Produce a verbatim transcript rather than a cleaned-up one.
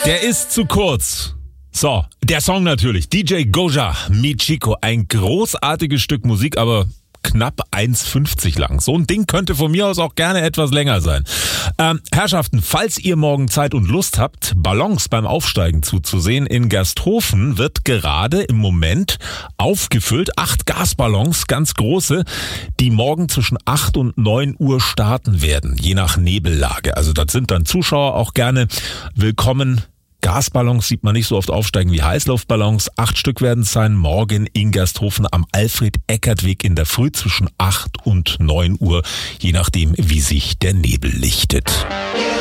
Der ist zu kurz. So, der Song natürlich. D J Goja, Mi Chico. Ein großartiges Stück Musik, aber knapp eins fünfzig lang. So ein Ding könnte von mir aus auch gerne etwas länger sein. Ähm, Herrschaften, falls ihr morgen Zeit und Lust habt, Ballons beim Aufsteigen zuzusehen, in Gersthofen wird gerade im Moment aufgefüllt. Acht Gasballons, ganz große, die morgen zwischen acht und neun Uhr starten werden, je nach Nebellage. Also das sind dann Zuschauer auch gerne willkommen. Gasballons sieht man nicht so oft aufsteigen wie Heißluftballons. Acht Stück werden es sein, morgen in Gersthofen am Alfred-Eckert-Weg in der Früh zwischen acht und neun Uhr, je nachdem, wie sich der Nebel lichtet.